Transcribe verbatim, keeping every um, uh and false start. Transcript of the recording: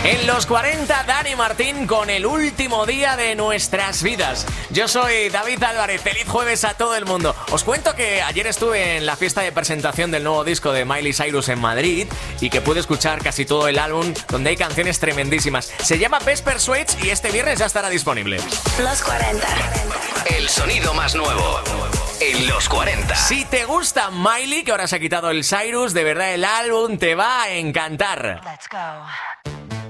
En los cuarenta, Dani Martín con el último día de nuestras vidas. Yo soy David Álvarez, feliz jueves a todo el mundo. Os cuento que ayer estuve en la fiesta de presentación del nuevo disco de Miley Cyrus en Madrid y que pude escuchar casi todo el álbum, donde hay canciones tremendísimas. Se llama Best Persuades y este viernes ya estará disponible. Los cuarenta. El sonido más nuevo en los cuarenta. Si te gusta Miley, que ahora se ha quitado el Cyrus, de verdad el álbum te va a encantar. Let's go.